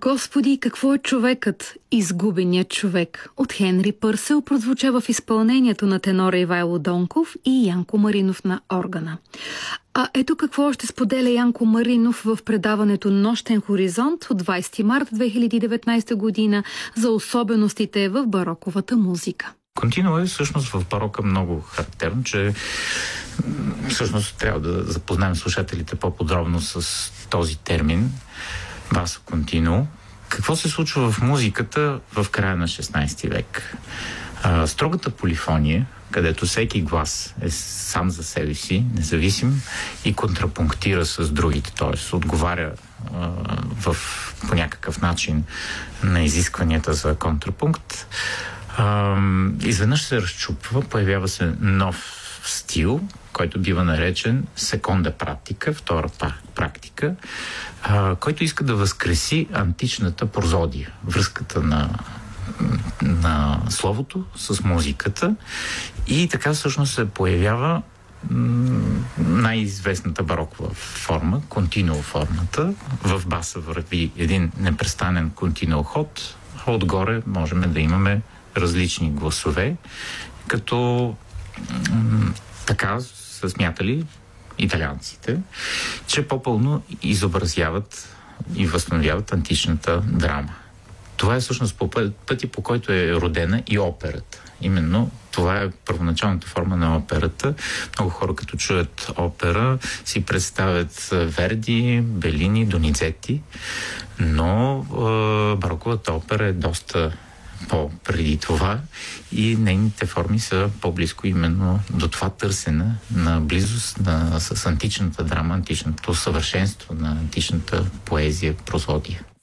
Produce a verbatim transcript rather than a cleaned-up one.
Господи, какво е човекът? Изгубеният човек от Хенри Пърсел прозвуча в изпълнението на тенора Ивайло Донков и Янко Маринов на органа. А ето какво ще споделя Янко Маринов в предаването Нощен хоризонт от двайсети март две хиляди и деветнайсета година за особеностите в бароковата музика. Контино е всъщност в барока много характерно, че всъщност трябва да запознаем слушателите по-подробно с този термин басо контино. Какво се случва в музиката в края на шестнайсети век? А, строгата полифония, където всеки глас е сам за себе си, независим и контрапунктира с другите, т.е. отговаря а, в, по някакъв начин на изискванията за контрапункт, а, изведнъж се разчупва, появява се нов стил, който бива наречен секонда практика, втора практика, а, който иска да възкреси античната прозодия, връзката на, на словото с музиката, и така всъщност се появява м- най-известната барокова форма, континуо формата. В баса върви един непрестанен континуо ход, а отгоре можем да имаме различни гласове, като м- така са смятали италианците, че по-пълно изобразяват и възстановяват античната драма. Това е всъщност по пъти, по който е родена и операта. Именно това е първоначалната форма на операта. Много хора, като чуят опера, си представят Верди, Белини, Донизети, но е, бароковата опера е доста по-преди това и нейните форми са по-близко именно до това търсене на близост на, с античната драма, античното съвършенство на античната поезия, прозодия.